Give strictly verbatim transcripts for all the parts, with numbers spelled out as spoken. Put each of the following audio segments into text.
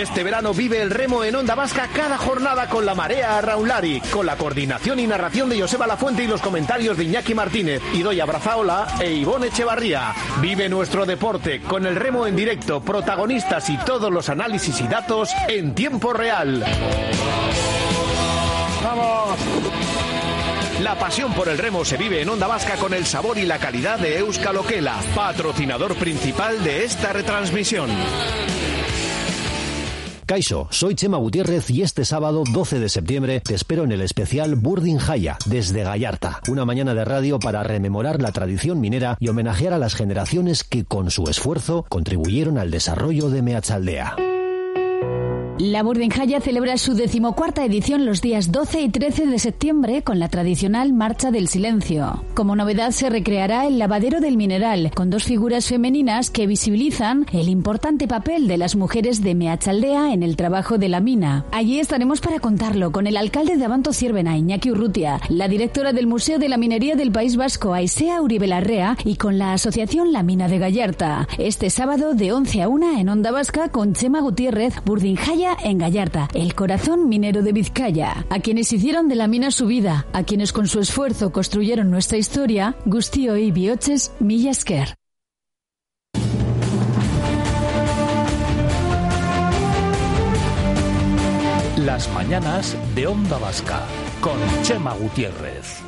Este verano vive el remo en Onda Vasca cada jornada con la marea Arraunlari, con la coordinación y narración de Joseba Lafuente y los comentarios de Iñaki Martínez, Idoia Brazaola e Ivone Echevarría. Vive nuestro deporte con el remo en directo, protagonistas y todos los análisis y datos en tiempo real. ¡Vamos! La pasión por el remo se vive en Onda Vasca con el sabor y la calidad de Euskal Okela, patrocinador principal de esta retransmisión. Kaixo, soy Chema Gutiérrez y este sábado doce de septiembre te espero en el especial Burdin Jaya desde Gallarta, una mañana de radio para rememorar la tradición minera y homenajear a las generaciones que con su esfuerzo contribuyeron al desarrollo de Meatzaldea. La Burdin Jaya celebra su decimocuarta edición los días doce y trece de septiembre con la tradicional Marcha del Silencio. Como novedad se recreará el lavadero del mineral, con dos figuras femeninas que visibilizan el importante papel de las mujeres de Meatzaldea en el trabajo de la mina. Allí estaremos para contarlo con el alcalde de Abanto Zierbena, Iñaki Urrutia, la directora del Museo de la Minería del País Vasco, Aisea Uribe Larrea, y con la asociación La Mina de Gallarta. Este sábado de once a una en Onda Vasca con Chema Gutiérrez, Burdin Jaya en Gallarta, el corazón minero de Vizcaya. A quienes hicieron de la mina su vida, a quienes con su esfuerzo construyeron nuestra historia, guztioi bihotxez mila esker. Las mañanas de Onda Vasca con Chema Gutiérrez.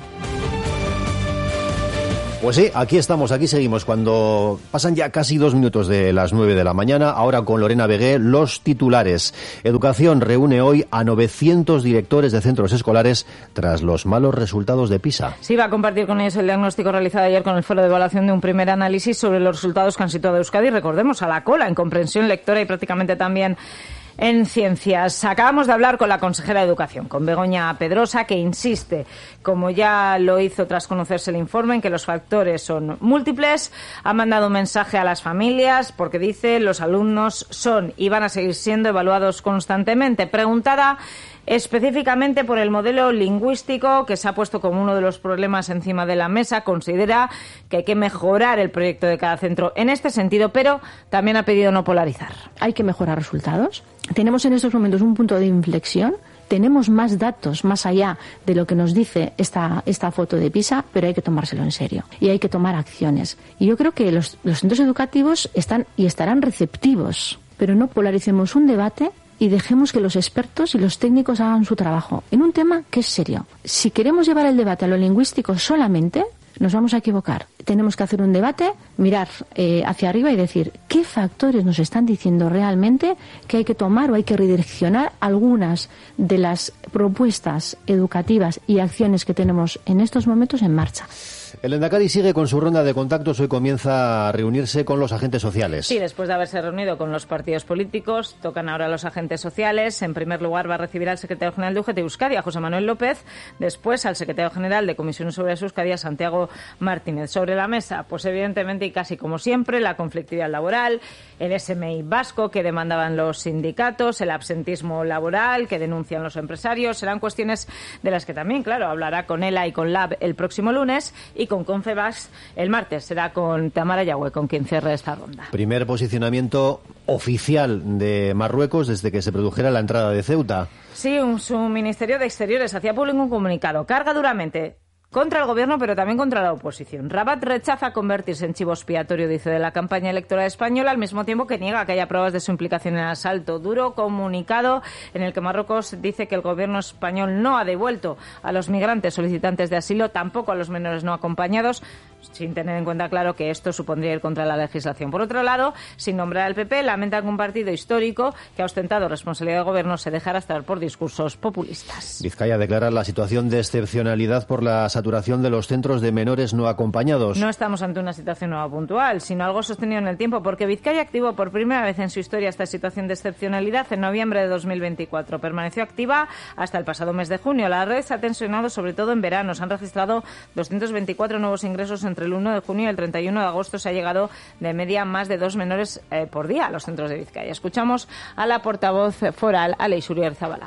Pues sí, aquí estamos, aquí seguimos. Cuando pasan ya casi dos minutos de las nueve de la mañana, ahora con Lorena Vegué, los titulares. Educación reúne hoy a novecientos directores de centros escolares tras los malos resultados de PISA. Sí, va a compartir con ellos el diagnóstico realizado ayer con el foro de evaluación de un primer análisis sobre los resultados que han situado a Euskadi. Recordemos, a la cola en comprensión lectora y prácticamente también en ciencias. Acabamos de hablar con la consejera de Educación, con Begoña Pedrosa, que insiste, como ya lo hizo tras conocerse el informe, en que los factores son múltiples. Ha mandado un mensaje a las familias porque dice los alumnos son y van a seguir siendo evaluados constantemente. Preguntada específicamente por el modelo lingüístico que se ha puesto como uno de los problemas encima de la mesa, considera que hay que mejorar el proyecto de cada centro en este sentido, pero también ha pedido no polarizar. Hay que mejorar resultados. Tenemos en estos momentos un punto de inflexión. Tenemos más datos más allá de lo que nos dice esta, esta foto de PISA, pero hay que tomárselo en serio y hay que tomar acciones. Y yo creo que los, los centros educativos están y estarán receptivos, pero no polaricemos un debate y dejemos que los expertos y los técnicos hagan su trabajo en un tema que es serio. Si queremos llevar el debate a lo lingüístico solamente, nos vamos a equivocar. Tenemos que hacer un debate, mirar eh, hacia arriba y decir qué factores nos están diciendo realmente que hay que tomar o hay que redireccionar algunas de las propuestas educativas y acciones que tenemos en estos momentos en marcha. El Lehendakari sigue con su ronda de contactos. Hoy comienza a reunirse con los agentes sociales. Sí, después de haberse reunido con los partidos políticos, tocan ahora los agentes sociales. En primer lugar va a recibir al secretario general de U G T Euskadi, a José Manuel López, después al secretario general de Comisiones Obreras Euskadi, a Santiago Martínez. Sobre la mesa, pues evidentemente y casi como siempre, la conflictividad laboral, el S M I vasco que demandaban los sindicatos, el absentismo laboral que denuncian los empresarios. Serán cuestiones de las que también, claro, hablará con ELA y con LAB el próximo lunes y con Confebask el martes. Será con Tamara Yagüe con quien cierre esta ronda. Primer posicionamiento oficial de Marruecos desde que se produjera la entrada de Ceuta. Sí, un, su Ministerio de Exteriores hacía público un comunicado. Carga duramente contra el gobierno, pero también contra la oposición. Rabat rechaza convertirse en chivo expiatorio, dice, de la campaña electoral española, al mismo tiempo que niega que haya pruebas de su implicación en el asalto. Duro comunicado en el que Marruecos dice que el gobierno español no ha devuelto a los migrantes solicitantes de asilo, tampoco a los menores no acompañados, sin tener en cuenta, claro, que esto supondría ir contra la legislación. Por otro lado, sin nombrar al P P, lamenta que un partido histórico que ha ostentado responsabilidad de gobierno se dejara estar por discursos populistas. Vizcaya declara la situación de excepcionalidad por la saturación de los centros de menores no acompañados. No estamos ante una situación nueva puntual, sino algo sostenido en el tiempo, porque Vizcaya activó por primera vez en su historia esta situación de excepcionalidad en noviembre de dos mil veinticuatro. Permaneció activa hasta el pasado mes de junio. La red se ha tensionado sobre todo en verano. Se han registrado doscientos veinticuatro nuevos ingresos entre el uno de junio y el treinta y uno de agosto. Se ha llegado de media más de dos menores eh, por día a los centros de Vizcaya. Escuchamos a la portavoz foral, Aleix Uriarzabalaga.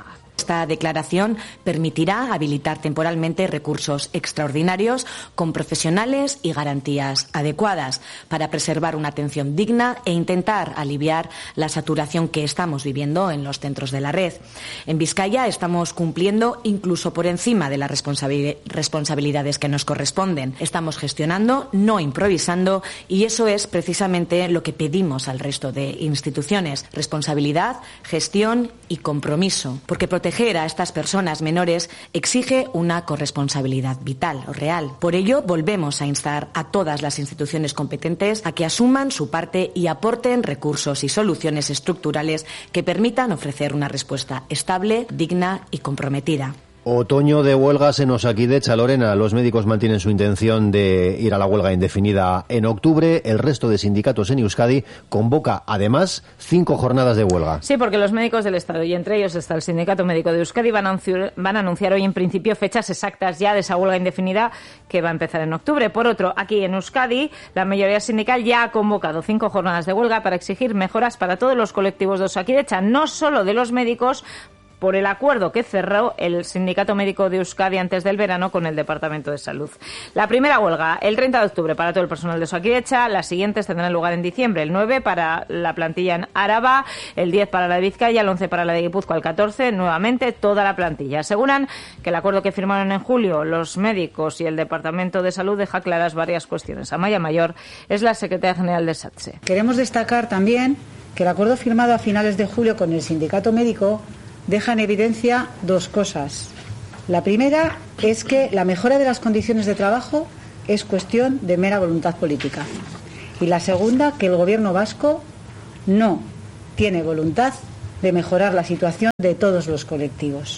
Esta declaración permitirá habilitar temporalmente recursos extraordinarios con profesionales y garantías adecuadas para preservar una atención digna e intentar aliviar la saturación que estamos viviendo en los centros de la red. En Vizcaya estamos cumpliendo incluso por encima de las responsabil- responsabilidades que nos corresponden. Estamos gestionando, no improvisando, y eso es precisamente lo que pedimos al resto de instituciones: responsabilidad, gestión y compromiso, porque proteger a estas personas menores exige una corresponsabilidad vital o real. Por ello, volvemos a instar a todas las instituciones competentes a que asuman su parte y aporten recursos y soluciones estructurales que permitan ofrecer una respuesta estable, digna y comprometida. Otoño de huelgas en Osakidetza. Lorena, los médicos mantienen su intención de ir a la huelga indefinida en octubre. El resto de sindicatos en Euskadi convoca, además, cinco jornadas de huelga. Sí, porque los médicos del Estado, y entre ellos está el Sindicato Médico de Euskadi, van a anunciar, van a anunciar hoy en principio fechas exactas ya de esa huelga indefinida que va a empezar en octubre. Por otro, aquí en Euskadi, la mayoría sindical ya ha convocado cinco jornadas de huelga para exigir mejoras para todos los colectivos de Osakidetza, no solo de los médicos, por el acuerdo que cerró el Sindicato Médico de Euskadi antes del verano con el Departamento de Salud. La primera huelga, el treinta de octubre, para todo el personal de Osakidetza. Las siguientes tendrán lugar en diciembre. El nueve para la plantilla en Araba, el diez para la de Vizcaya, el once para la de Guipúzcoa, el catorce, nuevamente, toda la plantilla. Aseguran que el acuerdo que firmaron en julio los médicos y el Departamento de Salud deja claras varias cuestiones. Amaya Mayor es la secretaria general de SATSE. Queremos destacar también que el acuerdo firmado a finales de julio con el Sindicato Médico deja en evidencia dos cosas. La primera es que la mejora de las condiciones de trabajo es cuestión de mera voluntad política. Y la segunda, que el Gobierno vasco no tiene voluntad de mejorar la situación de todos los colectivos,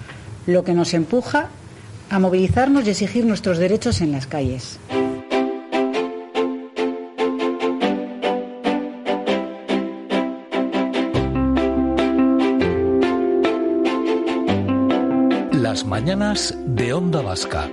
lo que nos empuja a movilizarnos y exigir nuestros derechos en las calles. Las mañanas de Onda Vasca.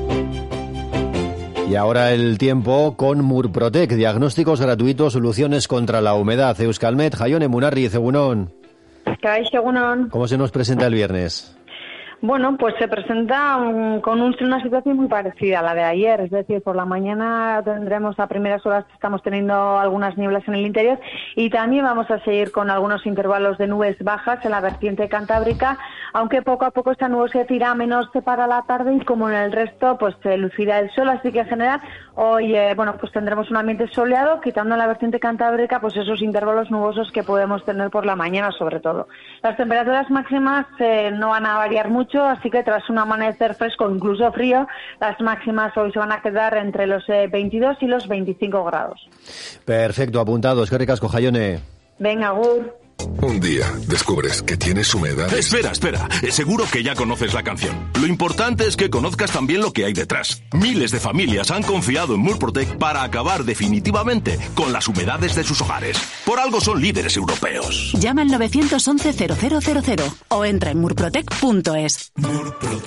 Y ahora el tiempo con Murprotec, diagnósticos gratuitos, soluciones contra la humedad. Euskalmet, Jaione Munarri, Egunon. Egunon. ¿Cómo se nos presenta el viernes? Bueno, pues se presenta um, con un, una situación muy parecida a la de ayer, es decir, por la mañana tendremos a primeras horas, estamos teniendo algunas nieblas en el interior y también vamos a seguir con algunos intervalos de nubes bajas en la vertiente cantábrica, aunque poco a poco esta nubosidad irá menos para la tarde y como en el resto pues se lucirá el sol, así que en general hoy eh, bueno pues tendremos un ambiente soleado, quitando en la vertiente cantábrica pues esos intervalos nubosos que podemos tener por la mañana sobre todo. Las temperaturas máximas eh, no van a variar mucho, así que tras un amanecer fresco, incluso frío, las máximas hoy se van a quedar entre los eh, veintidós y los veinticinco grados. Perfecto, apuntados. Qué ricasco, Jaione. Venga, Agur. Un día descubres que tienes humedad. Espera, espera. Seguro que ya conoces la canción. Lo importante es que conozcas también lo que hay detrás. Miles de familias han confiado en Murprotec para acabar definitivamente con las humedades de sus hogares. Por algo son líderes europeos. Llama al nueve once cero cero cero cero o entra en murprotec punto es.